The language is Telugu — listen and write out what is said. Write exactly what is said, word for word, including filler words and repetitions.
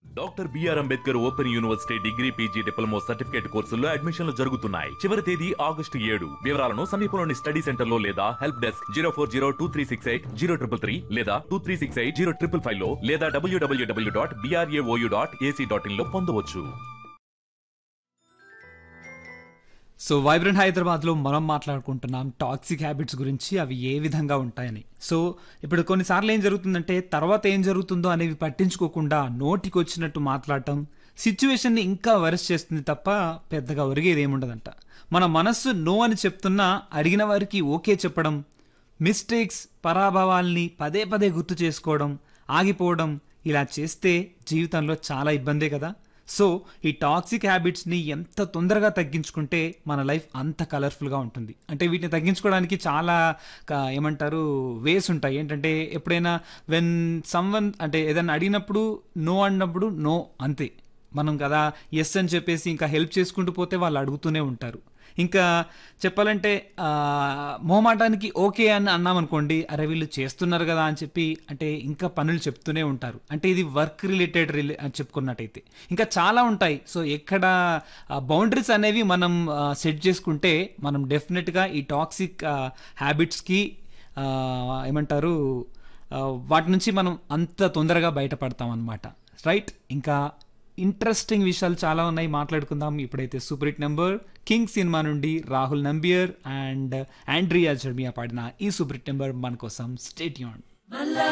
Doctor BR Ambedkar open university degree PG diploma certificate కోర్సుల్లో అడ్మిషన్లు జరుగుతున్నాయి. చివరి తేదీ ఆగస్టు ఏడు. వివరాలను సమీపంలోని స్టడీ సెంటర్ లో లేదా help desk zero four zero two three six eight zero triple three లేదా two three six eight zero triple five లో లేదా డబ్ల్యూడబ్ల్యూడబ్ల్యూ dot BRAOU dot AC dot in లో పొందవచ్చు. సో వైబ్రెంట్ హైదరాబాద్లో మనం మాట్లాడుకుంటున్నాం టాక్సిక్ హ్యాబిట్స్ గురించి, అవి ఏ విధంగా ఉంటాయని. సో ఇప్పుడు కొన్నిసార్లు ఏం జరుగుతుందంటే తర్వాత ఏం జరుగుతుందో అనేవి పట్టించుకోకుండా నోటికి వచ్చినట్టు మాట్లాడటం సిచ్యువేషన్ని ఇంకా వరస్ చేస్తుంది తప్ప పెద్దగా ఒరిగేది ఏముండదంట. మన మనస్సు నో అని చెప్తున్నా అడిగిన వారికి ఓకే చెప్పడం, మిస్టేక్స్ పరాభవాల్ని పదే పదే గుర్తు చేసుకోవడం, ఆగిపోవడం, ఇలా చేస్తే జీవితంలో చాలా ఇబ్బందే కదా. సో ఈ టాక్సిక్ హ్యాబిట్స్ని ఎంత తొందరగా తగ్గించుకుంటే మన లైఫ్ అంత కలర్ఫుల్గా ఉంటుంది. అంటే వీటిని తగ్గించుకోవడానికి చాలా ఏమంటారు వేస్ ఉంటాయి. ఏంటంటే ఎప్పుడైనా వెన్ సమ్వన్ అంటే ఏదైనా అడిగినప్పుడు నో అన్నప్పుడు నో అంతే, మనం కదా ఎస్ అని చెప్పేసి ఇంకా హెల్ప్ చేసుకుంటూ పోతే వాళ్ళు అడుగుతూనే ఉంటారు. ఇంకా చెప్పాలంటే మొహమాటానికి ఓకే అని అన్నామనుకోండి, అరే వీళ్ళు చేస్తున్నారు కదా అని చెప్పి అంటే ఇంకా పనులు చెప్తూనే ఉంటారు. అంటే ఇది వర్క్ రిలేటెడ్ రిలే అని చెప్పుకున్నట్టయితే ఇంకా చాలా ఉంటాయి. సో ఎక్కడ బౌండరీస్ అనేవి మనం సెట్ చేసుకుంటే మనం డెఫినెట్గా ఈ టాక్సిక్ హ్యాబిట్స్కి ఏమంటారు వాటి నుంచి మనం అంత తొందరగా బయటపడతాం అన్నమాట. రైట్, ఇంకా ఇంట్రెస్టింగ్ విషయాలు చాలా ఉన్నాయి, మాట్లాడుకుందాం. ఇప్పుడైతే super hit number king cinema నుండి Rahul Nambiar and Andrea Jeremiah పాడిన ఈ సూపర్ హిట్ నెంబర్ మన కోసం. Stay tuned.